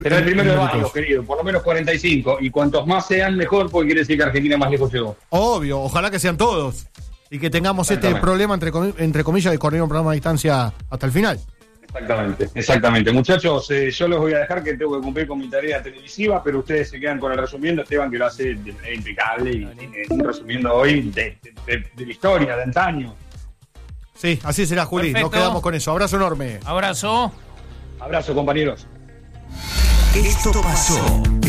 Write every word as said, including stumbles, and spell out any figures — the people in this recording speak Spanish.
Será el primero de varios, querido, por lo menos cuarenta y cinco. Y cuantos más sean, mejor, porque quiere decir que Argentina más lejos llegó. Obvio, ojalá que sean todos. Y que tengamos este problema, entre, entre comillas, de correr un programa a distancia hasta el final. Exactamente, exactamente. Muchachos, eh, yo los voy a dejar que tengo que cumplir con mi tarea televisiva, pero ustedes se quedan con el resumiendo. Esteban, que lo hace de manera impecable y tiene un resumiendo hoy de, de, de, de la historia, de antaño. Sí, así será, Juli. Perfecto. Nos quedamos con eso. Abrazo enorme. Abrazo. Abrazo, compañeros. Esto pasó.